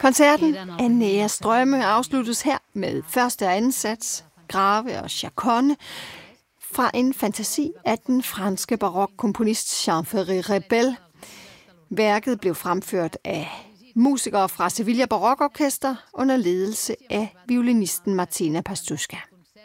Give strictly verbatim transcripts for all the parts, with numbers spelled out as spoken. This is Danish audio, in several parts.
Koncerten Aeneas drømme afsluttes her med første og anden sats, Grave og Chaconne, fra en fantasi af den franske barokkomponist Jean-Ferré Rebel. Værket blev fremført af musikere fra Sevilla Barokorkester under ledelse af violinisten Martina Pastuska.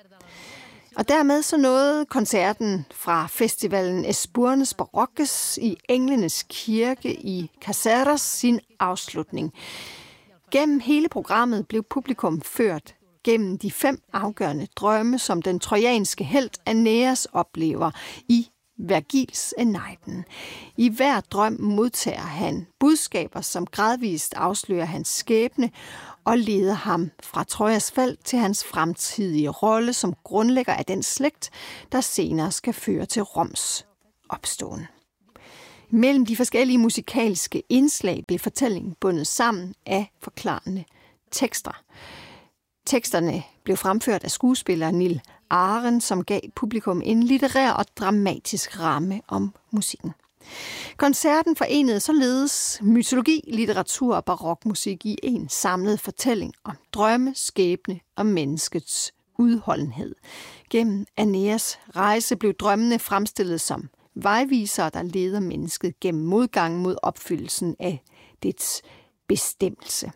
Og dermed så nåede koncerten fra festivalen Espurnes Baroques i Englenes Kirke i Caceres sin afslutning. Gennem hele programmet blev publikum ført gennem de fem afgørende drømme, som den trojanske helt Aeneas oplever i Vergils Eneiden. I hver drøm modtager han budskaber, som gradvist afslører hans skæbne og leder ham fra Trojas fald til hans fremtidige rolle som grundlægger af den slægt, der senere skal føre til Roms opståen. Mellem de forskellige musikalske indslag blev fortællingen bundet sammen af forklarende tekster. Teksterne blev fremført af skuespiller Nil Arendt, som gav publikum en litterær og dramatisk ramme om musikken. Koncerten forenede således mytologi, litteratur og barokmusik i en samlet fortælling om drømme, skæbne og menneskets udholdenhed. Gennem Aeneas rejse blev drømmene fremstillet som vejvisere, der leder mennesket gennem modgangen mod opfyldelsen af dets bestemmelse.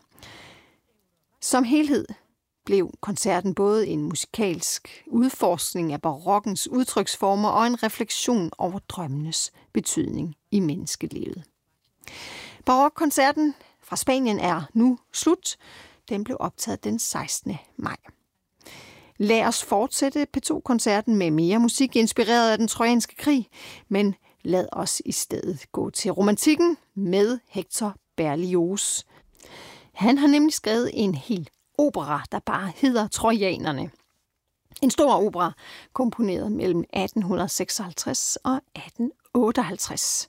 Som helhed blev koncerten både en musikalsk udforskning af barokkens udtryksformer og en refleksion over drømmenes betydning i menneskelivet. Barokkoncerten fra Spanien er nu slut. Den blev optaget den sekstende maj. Lad os fortsætte P to-koncerten med mere musik inspireret af den trojanske krig, men lad os i stedet gå til romantikken med Hector Berlioz. Han har nemlig skrevet en hel opera, der bare hedder Trojanerne. En stor opera, komponeret mellem atten seksoghalvtreds og atten otteoghalvtreds.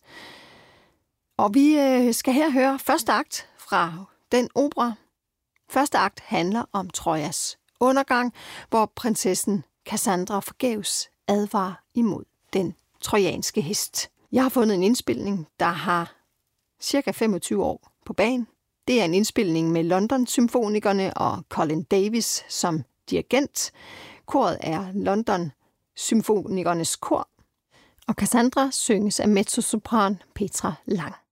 Og vi skal her høre første akt fra den opera. Første akt handler om Trojas undergang, hvor prinsessen Cassandra forgæves advarer imod den trojanske hest. Jeg har fundet en indspilning, der har cirka femogtyve år på bagen. Det er en indspilning med London-symfonikerne og Colin Davis som dirigent. Koret er London-symfonikernes kor, og Cassandra synges af mezzosopran Petra Lang.